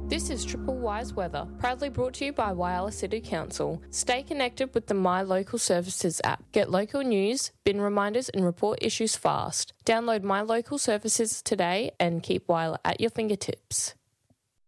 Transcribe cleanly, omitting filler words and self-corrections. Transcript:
This is Triple Wise Weather, proudly brought to you by Whyalla City Council. Stay connected with the My Local Services app. Get local news, bin reminders and report issues fast. Download My Local Services today and keep Whyalla at your fingertips.